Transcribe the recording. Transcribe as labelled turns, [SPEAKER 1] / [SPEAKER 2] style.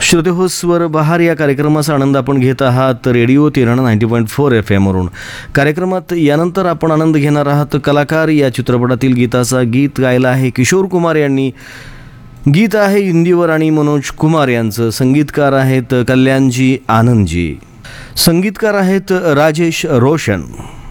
[SPEAKER 1] श्रोते हो, स्वर बहार या कार्यक्रमाचा आनंद आपण घेत आहात रेडिओ तिरणा 90.4 FM वरून. कार्यक्रमात यानंतर आपण आनंद घेणार आहात कलाकार या चित्रपटातील गीताचा. गीत गायला आहे किशोर कुमार यांनी. गीत आहे हिंदीवर आणि मनोज कुमार यांचं. संगीतकार आहेत कल्याणजी आनंदजी. संगीतकार आहेत राजेश रोशन.